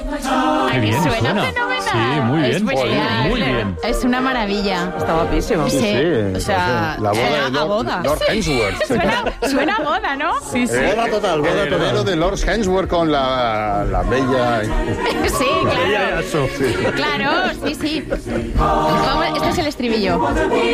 Qué bien, suena fenomenal. Sí, muy bien. Muy bien. Es una maravilla. Está guapísimo. Sí. O sea, la boda de a boda. Lord Hemsworth. Suena a boda, ¿no? Sí, sí. Boda total, boda total. El heredero de Lord Hemsworth con la bella... Sí, claro. Claro, sí. Vamos, este es el estribillo.